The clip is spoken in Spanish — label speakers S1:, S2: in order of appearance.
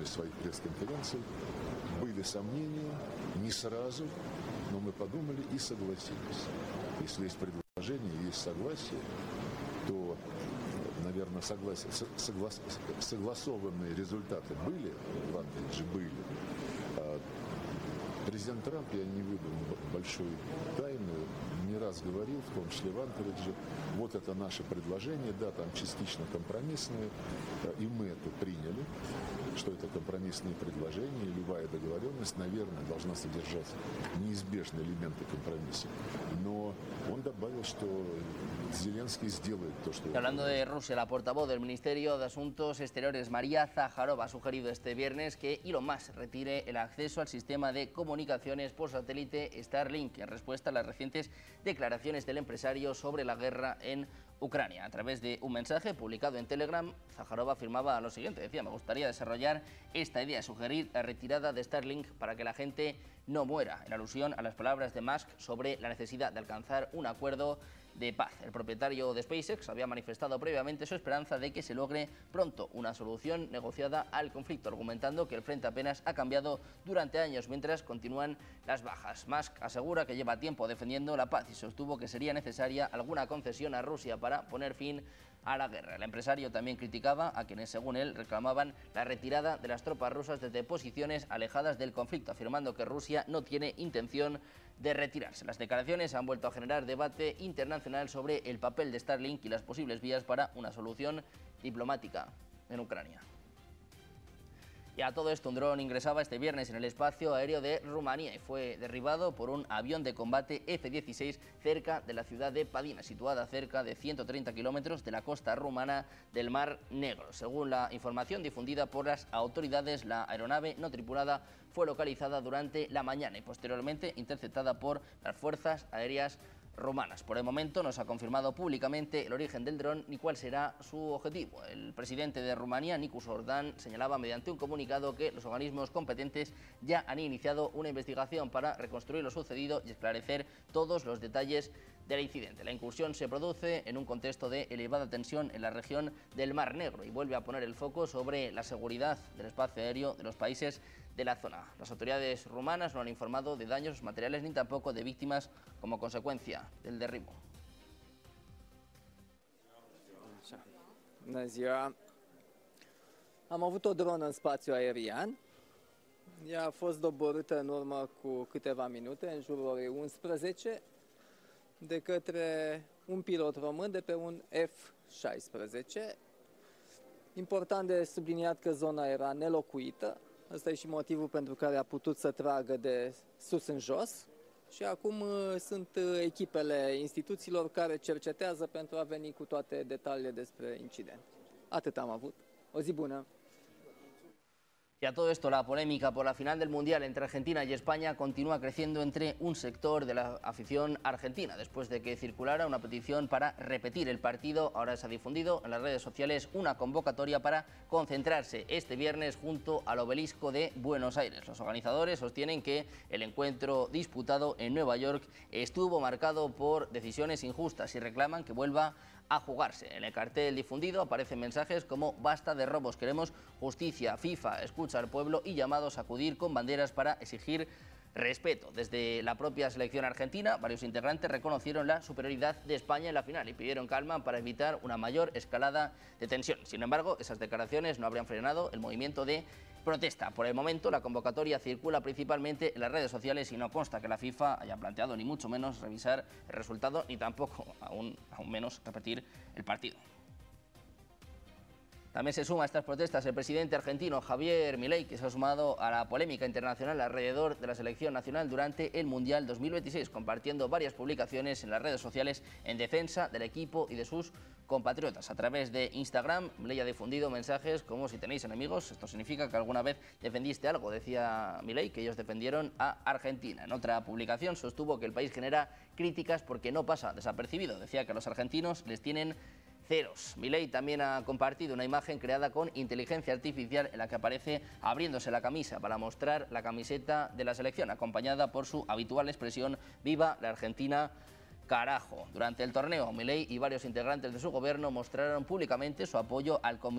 S1: одной из своих пресс-конференций, были сомнения, не сразу, но мы подумали и согласились. Если есть предложение, есть согласие, то, наверное, согласованные результаты были, в Анкаридже были. Президент Трамп, я не выдам большой тайны, не раз говорил, в том числе в Анкаридже, вот это наше предложение, да, там частично компромиссное, и мы это приняли, что это компромиссные предложения, и любая договоренность, наверное, должна содержать неизбежные элементы компромисса. Но он добавил, что Зеленский сделает то, что...
S2: Hablando de Rusia, la portavoz del Ministerio de Asuntos Exteriores, María Zaharova, ha sugerido este viernes que Elon Musk retire el acceso al sistema de comunicaciones por satélite Starlink en respuesta a las recientes declaraciones del empresario sobre la guerra en Ucrania. A través de un mensaje publicado en Telegram, Zaharova afirmaba lo siguiente, decía: me gustaría desarrollar esta idea, sugerir la retirada de Starlink para que la gente no muera, en alusión a las palabras de Musk sobre la necesidad de alcanzar un acuerdo de paz. El propietario de SpaceX había manifestado previamente su esperanza de que se logre pronto una solución negociada al conflicto, argumentando que el frente apenas ha cambiado durante años mientras continúan las bajas. Musk asegura que lleva tiempo defendiendo la paz y sostuvo que sería necesaria alguna concesión a Rusia para poner fin a la guerra. El empresario también criticaba a quienes, según él, reclamaban la retirada de las tropas rusas desde posiciones alejadas del conflicto, afirmando que Rusia no tiene intención de retirarse. Las declaraciones han vuelto a generar debate internacional sobre el papel de Starlink y las posibles vías para una solución diplomática en Ucrania. Y a todo esto, un dron ingresaba este viernes en el espacio aéreo de Rumanía y fue derribado por un avión de combate F-16 cerca de la ciudad de Padina, situada a cerca de 130 kilómetros de la costa rumana del Mar Negro. Según la información difundida por las autoridades, la aeronave no tripulada fue localizada durante la mañana y posteriormente interceptada por las fuerzas aéreas rumanas. Por el momento no se ha confirmado públicamente el origen del dron ni cuál será su objetivo. El presidente de Rumanía, Nicu Orban, señalaba mediante un comunicado que los organismos competentes ya han iniciado una investigación para reconstruir lo sucedido y esclarecer todos los detalles del incidente. La incursión se produce en un contexto de elevada tensión en la región del Mar Negro y vuelve a poner el foco sobre la seguridad del espacio aéreo de los países de la zona. Las autoridades rumanas no han informado de daños materiales ni tampoco de víctimas como consecuencia del derribo.
S3: Bună ziua! Am avut o dronă în spațiu aerian. Ea a fost doborâtă în urmă cu câteva minute, în jurul orei 11, de către un pilot român de pe un F-16. Important de subliniat că zona era nelocuită. Ăsta e și motivul pentru care a putut să tragă de sus în jos. Și acum sunt echipele instituțiilor care cercetează pentru a veni cu toate detaliile despre incident. Atât am avut. O zi bună!
S2: Y a todo esto, la polémica por la final del Mundial entre Argentina y España continúa creciendo entre un sector de la afición argentina. Después de que circulara una petición para repetir el partido, ahora se ha difundido en las redes sociales una convocatoria para concentrarse este viernes junto al Obelisco de Buenos Aires. Los organizadores sostienen que el encuentro disputado en Nueva York estuvo marcado por decisiones injustas y reclaman que vuelva a jugarse. En el cartel difundido aparecen mensajes como basta de robos, queremos justicia, FIFA, escucha al pueblo y llamados a acudir con banderas para exigir respeto. Desde la propia selección argentina, varios integrantes reconocieron la superioridad de España en la final y pidieron calma para evitar una mayor escalada de tensión. Sin embargo, esas declaraciones no habrían frenado el movimiento de protesta. Por el momento, la convocatoria circula principalmente en las redes sociales y no consta que la FIFA haya planteado ni mucho menos revisar el resultado ni tampoco, aún menos, repetir el partido. También se suma a estas protestas el presidente argentino Javier Milei, que se ha sumado a la polémica internacional alrededor de la selección nacional durante el Mundial 2026, compartiendo varias publicaciones en las redes sociales en defensa del equipo y de sus compatriotas. A través de Instagram, Milei ha difundido mensajes como: si tenéis enemigos, esto significa que alguna vez defendiste algo. Decía Milei que ellos defendieron a Argentina. En otra publicación sostuvo que el país genera críticas porque no pasa desapercibido. Decía que a los argentinos les tienen ceros. Milei también ha compartido una imagen creada con inteligencia artificial en la que aparece abriéndose la camisa para mostrar la camiseta de la selección, acompañada por su habitual expresión «Viva la Argentina, carajo». Durante el torneo, Milei y varios integrantes de su gobierno mostraron públicamente su apoyo al comité